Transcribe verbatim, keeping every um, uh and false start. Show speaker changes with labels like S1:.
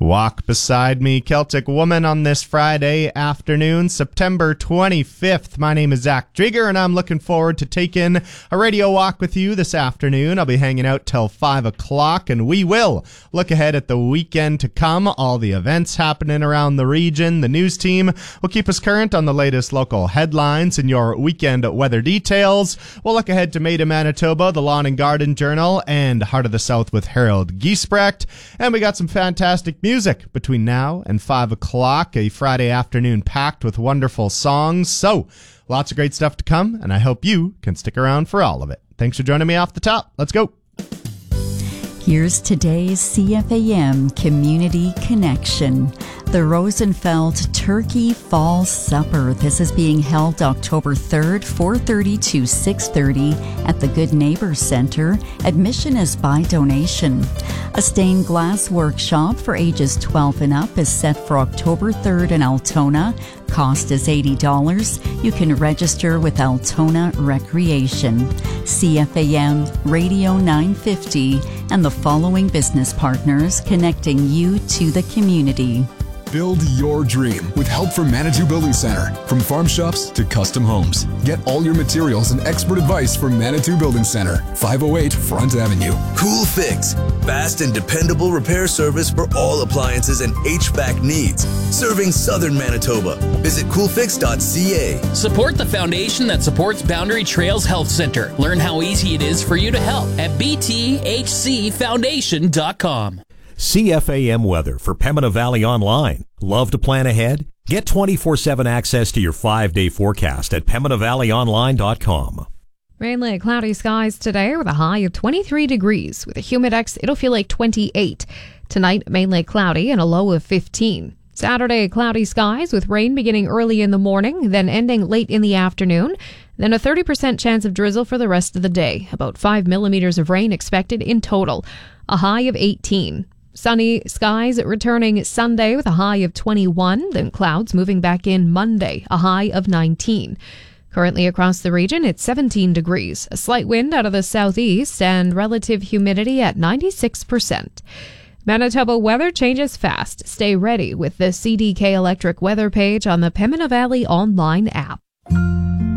S1: Walk Beside Me, Celtic Woman, on this Friday afternoon, September twenty-fifth. My name is Zach Drieger, and I'm looking forward to taking a radio walk with you this afternoon. I'll be hanging out till five o'clock, and we will look ahead at the weekend to come, all the events happening around the region. The news team will keep us current on the latest local headlines and your weekend weather details. We'll look ahead to Made in Manitoba, the Lawn and Garden Journal, and Heart of the South with Harold Giesbrecht. And we got some fantastic music between now and five o'clock, a Friday afternoon packed with wonderful songs. So, lots of great stuff to come, and I hope you can stick around for all of it. Thanks for joining me off the top. Let's go.
S2: Here's today's C F A M Community Connection. The Rosenfeld Turkey Fall Supper. This is being held October third, four thirty to six thirty at the Good Neighbor Center. Admission is by donation. A stained glass workshop for ages twelve and up is set for October third in Altona. Cost is eighty dollars. You can register with Altona Recreation. C F A M Radio nine fifty and the following business partners connecting you to the community.
S3: Build your dream with help from Manitou Building Center. From farm shops to custom homes. Get all your materials and expert advice from Manitou Building Center, five oh eight Front Avenue.
S4: Cool Fix. Fast and dependable repair service for all appliances and H V A C needs. Serving Southern Manitoba. Visit cool fix dot c a.
S5: Support the foundation that supports Boundary Trails Health Center. Learn how easy it is for you to help at b t h c foundation dot com.
S6: C F A M weather for Pembina Valley Online. Love to plan ahead? Get twenty-four seven access to your five-day forecast at pembina valley online dot com.
S7: Mainly cloudy skies today with a high of twenty-three degrees. With a humidex, it'll feel like twenty-eight. Tonight, mainly cloudy and a low of fifteen. Saturday, cloudy skies with rain beginning early in the morning, then ending late in the afternoon. Then a thirty percent chance of drizzle for the rest of the day. About five millimeters of rain expected in total. A high of eighteen. Sunny skies returning Sunday with a high of twenty-one, then clouds moving back in Monday, a high of nineteen. Currently across the region, it's seventeen degrees, a slight wind out of the southeast, and relative humidity at ninety-six percent. Manitoba weather changes fast. Stay ready with the C D K Electric weather page on the Pembina Valley online app.